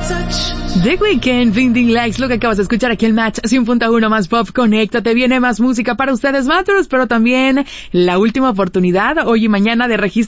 The Weeknd, Blinding Lights, lo que acabas de escuchar aquí en Match 100.1 más pop. Conéctate, viene más música para ustedes, Matters, pero también la última oportunidad hoy y mañana de registrar